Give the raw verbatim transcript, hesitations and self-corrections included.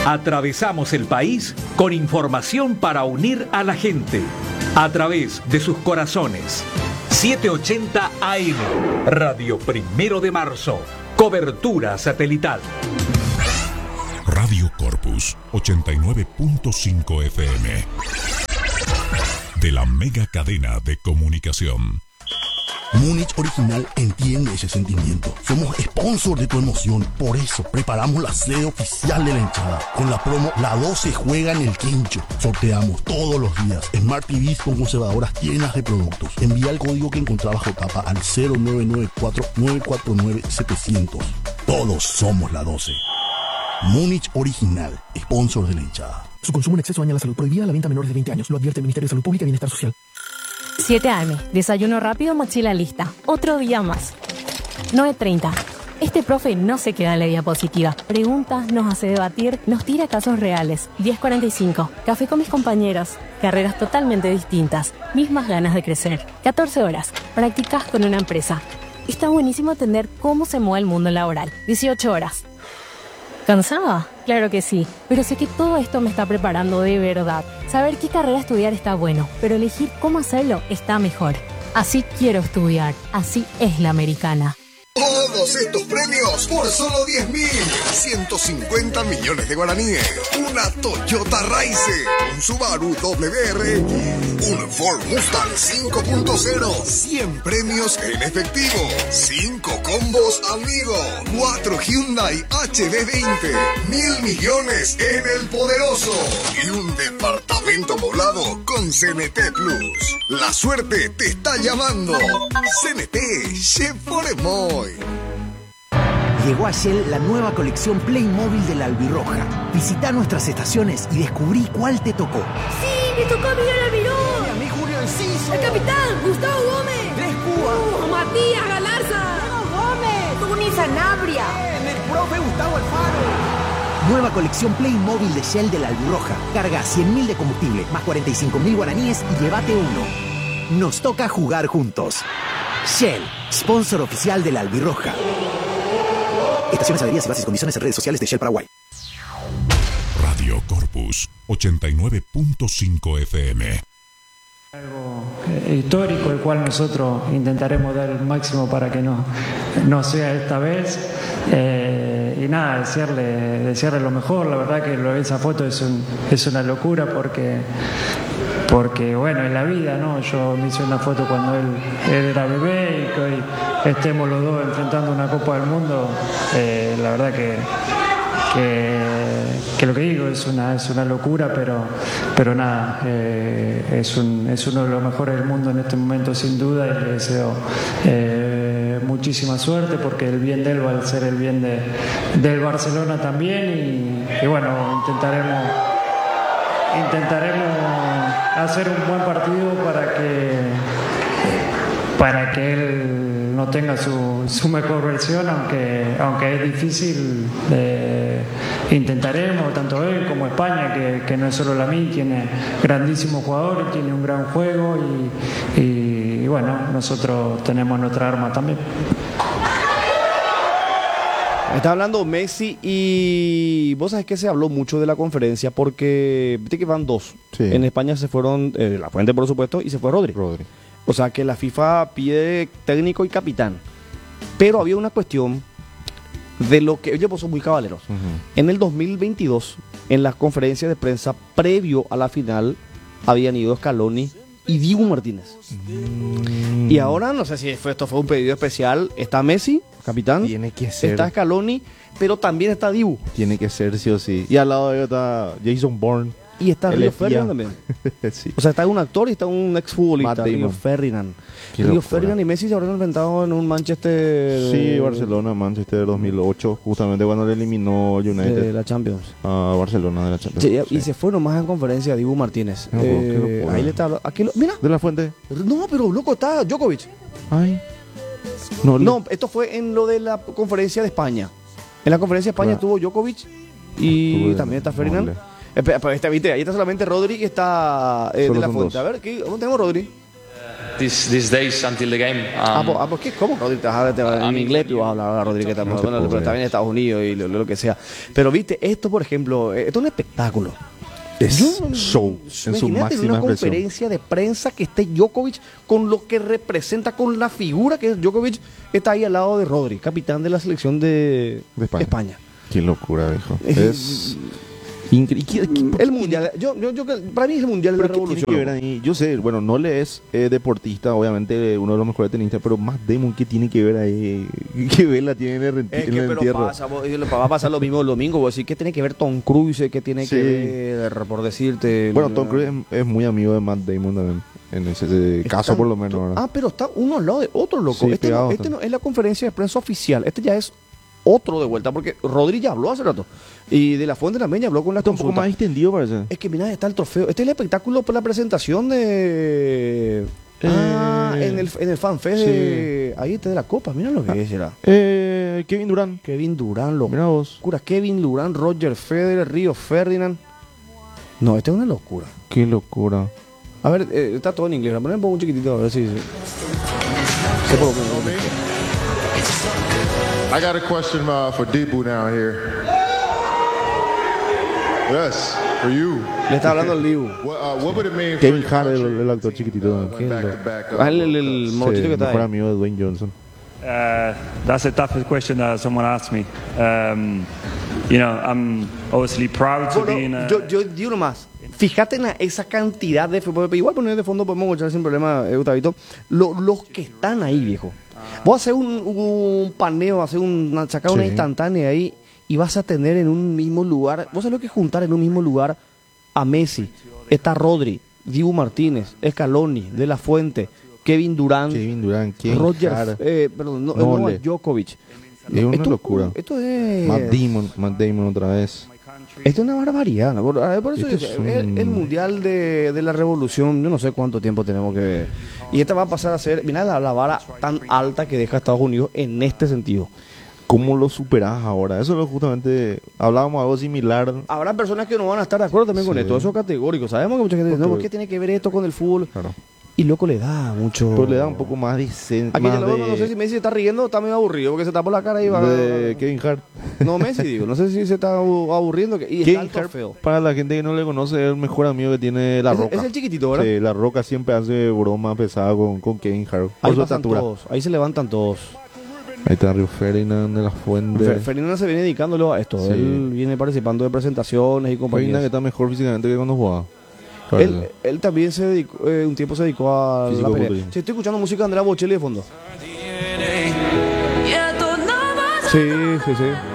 Atravesamos el país con información para unir a la gente a través de sus corazones. setecientos ochenta A M, Radio Primero de Marzo, cobertura satelital. Radio Corpus ochenta y nueve punto cinco F M, de la mega cadena de comunicación. Múnich Original entiende ese sentimiento. Somos sponsor de tu emoción. Por eso preparamos la sede oficial de la hinchada. Con la promo La doce juega en el quincho. Sorteamos todos los días Smart T Vs con conservadoras llenas de productos. Envía el código que encontrás bajo tapa al cero nueve nueve cuatro nueve cuatro nueve siete cero cero. Todos somos La doce. Múnich Original, sponsor de la hinchada. Su consumo en exceso daña la salud. Prohibida la venta a menores de veinte años. Lo advierte el Ministerio de Salud Pública y Bienestar Social. siete a eme, desayuno rápido, mochila lista. Otro día más. nueve treinta. Este profe no se queda en la diapositiva. Pregunta, nos hace debatir, nos tira casos reales. diez cuarenta y cinco. Café con mis compañeros. Carreras totalmente distintas. Mismas ganas de crecer. catorce horas. Practicas con una empresa. Está buenísimo entender cómo se mueve el mundo laboral. dieciocho horas. ¿Cansada? Claro que sí, pero sé que todo esto me está preparando de verdad. Saber qué carrera estudiar está bueno, pero elegir cómo hacerlo está mejor. Así quiero estudiar, así es la americana. Todos estos premios por solo diez mil ciento cincuenta millones de guaraníes. Una Toyota Raize, un Subaru W R, un Ford Mustang cinco punto cero. cien premios en efectivo. cinco combos amigo. cuatro Hyundai H D veinte. Mil millones en el poderoso. Y un departamento poblado con C N T Plus. La suerte te está llamando. C N T, Chef por Emoy. Llegó a Shell la nueva colección Playmobil de la Albirroja. Visita nuestras estaciones y descubrí cuál te tocó. ¡Sí! ¡Me tocó a Miguel Almirón! ¡Y a mí Julio Enciso! ¡El capitán! ¡Gustavo Gómez! ¡Tres Cubas! ¡Uh! ¡Matías Galarza! ¡Gómez! ¡Tuni Sanabria! ¡Bien! ¡El profe Gustavo Alfaro! Nueva colección Playmobil de Shell de la Albirroja. Carga cien mil de combustible, más cuarenta y cinco mil guaraníes y llévate uno. Nos toca jugar juntos. Shell, sponsor oficial de la Albirroja. Estaciones, adheridas y bases y condiciones en redes sociales de Shell Paraguay. Radio Corpus ochenta y nueve punto cinco F M. Algo histórico, el cual nosotros intentaremos dar el máximo para que no, no sea esta vez. Eh, y nada, desearle, desearle lo mejor. La verdad que lo de esa foto es, un, es una locura porque, porque, bueno, es la vida, ¿no? Yo me hice una foto cuando él, él era bebé y que hoy estemos los dos enfrentando una Copa del Mundo. Eh, la verdad que, que, que lo que digo es una, es una locura, pero, pero nada, eh, es, un, es uno de los mejores del mundo en este momento sin duda y le deseo eh, muchísima suerte porque el bien de él va a ser el bien de, del Barcelona también y, y bueno, intentaremos intentaremos hacer un buen partido para que para que él no tenga su, su mejor versión, aunque aunque es difícil. Eh, intentaremos, tanto él como España, que, que no es solo la mí, tiene grandísimos jugadores, tiene un gran juego y, y, y bueno, nosotros tenemos nuestra arma también. Está hablando Messi y vos sabés que se habló mucho de la conferencia porque viste que van dos. Sí. En España se fueron, eh, La Fuente por supuesto, y se fue Rodri. Rodri. O sea que la FIFA pide técnico y capitán. Pero había una cuestión de lo que ellos son muy caballeros. Uh-huh. En el dos mil veintidós, en las conferencias de prensa previo a la final, habían ido Scaloni y Dibu Martínez. Mm. Y ahora, no sé si fue, esto fue un pedido especial, está Messi, capitán, tiene que ser. Está Scaloni, pero también está Dibu. Tiene que ser, sí o sí. Y al lado de él está Jason Bourne. Y está Río Ferdinand también. Sí. O sea, está un actor y está un exfutbolista, Río Ferdinand. Río Ferdinand y Messi se habrán enfrentado en un Manchester... Sí, Barcelona, Manchester dos mil ocho, justamente cuando le eliminó United. De la Champions. A Barcelona de la Champions. Sí, sí. Y se fue nomás en conferencia Dibu Martínez. No, eh, ahí le está hablando. Aquí lo, mira. De la Fuente. No, pero loco, está Djokovic. Ay. No, no, esto fue en lo de la conferencia de España. En la conferencia de España claro. Estuvo Djokovic y Estuve también está Ferdinand. Espera, viste, ahí está solamente Rodri y está eh, de la Fuente. Dos. A ver, ¿qué, ¿dónde tenemos Rodri? these these days until the game. Um, ah, pues, ah, pues, ¿qué? ¿Cómo? Rodri, te vas a hablar te vas a hablar en inglés y vas a hablar a Rodri, que está, No te bueno, puedo pero está creer. bien en Estados Unidos y lo, lo que sea. Pero viste, esto por ejemplo, esto es un espectáculo. Es Yo- show en su Imagínate en máxima una expresión. conferencia de prensa que esté Djokovic con lo que representa, con la figura que es Djokovic, está ahí al lado de Rodri, capitán de la selección de, De España. España. Qué locura, viejo. Es- Es increíble. El mundial, yo, yo, yo, para mí es el mundial de la Pero ¿qué tiene revolución. que ver ahí? Yo sé, bueno, no le es eh, deportista, obviamente uno de los mejores tenistas, pero más Damon, ¿qué tiene que ver ahí? ¿Qué vela tiene en el, renti- Es en que, el pero entierro? pasa, vos- va a pasar lo mismo el domingo. Vos decís, ¿qué tiene que ver Tom Cruise? ¿Qué tiene Sí. que ver, por decirte? Bueno, Tom Cruise es, es muy amigo de Matt Damon también, en ese eh, caso Están por lo menos. to- ¿verdad? Ah, pero está uno al lado de otro, loco. Sí, este no, pegados este están. no es la conferencia de prensa oficial. Este ya es otro de vuelta, porque Rodri ya habló hace rato. Y De La Fuente también ya habló con la Está un poco más extendido, parece. Es que mira, está el trofeo. Este es el espectáculo por la presentación de... Ah, en el, en el fanfest de... Ahí está de la copa. Mira lo que es, era. Eh, Kevin Durant. Kevin Durant, lo Mira vos. locura. Kevin Durant, Roger Federer, Río Ferdinand. No, esta es una locura. Qué locura. A ver, eh, está todo en inglés. Voy a poner un poco un chiquitito a ver si... si- sé por lo menos. I got a question uh, for Deepu now here. Yes, for you. Le está hablando al Liu. What, uh, what would it mean for Kevin your Hart, el, country? el actor chiquitito. Qué Back loco. to back up. Ah, el, el, el Sí, mochito que está mejor ahí. amigo de Dwayne Johnson. Uh, that's the toughest question that someone asked me. Um, you know, I'm obviously proud to be in Bueno, a... yo, yo digo nomás. Fíjate en la- esa cantidad de fútbol. Igual poner de fondo podemos escuchar sin problema, eh, Gustavito. Lo- los que están ahí, viejo. Vos hacer un, un paneo, hacer un, sacar una Sí. instantánea ahí y vas a tener en un mismo lugar. Vos sabés lo que es juntar en un mismo lugar a Messi, está Rodri, Dibu Martínez, Scaloni, De La Fuente, Kevin Durant, Kevin Durant, Kevin Roger, Hart. eh, perdón, no, Nole. Novak Djokovic. Es una Esto- locura. Esto es. Matt Damon, Matt Damon otra vez. Esto es una barbaridad, ¿no? Por, a ver, por eso Esto dice, es un- el, el mundial de, de la revolución, yo no sé cuánto tiempo tenemos que ver. Y esta va a pasar a ser, mira la, la vara tan alta que deja Estados Unidos en este sentido. ¿Cómo lo superás ahora? Eso es lo justamente hablábamos algo similar. Habrá personas que no van a estar de acuerdo también con Sí. esto, eso es categórico. Sabemos que mucha gente dice, no, Porque- ¿por qué tiene que ver esto con el fútbol? Claro. Y loco le da mucho. Pero le da un poco más de sen- Aquí más ya luego, de, no sé si Messi se está riendo, está medio aburrido porque se tapó la cara y va. de Kevin Hart. No, Messi, digo, no sé si se está abu- aburriendo. Que, y está Kevin el Hart, trofeo. para la gente que no le conoce, es el mejor amigo que tiene La Es- Roca. es el chiquitito, ¿verdad? Sí, La Roca siempre hace broma pesada con, con Kevin Hart. Por Ahí su pasan estatura. todos, ahí se levantan todos. Ahí está Río Ferdinand de la Fuente. Fer- Ferdinand se viene dedicándolo a esto. Sí. Él viene participando de presentaciones y Ferdinand que compañías. está mejor físicamente que cuando jugaba. Él, él también se dedicó, eh, un tiempo se dedicó a la pelea. Físico-culturismo. Sí, estoy escuchando música de Andrea Bocelli de fondo. Sí, sí, sí.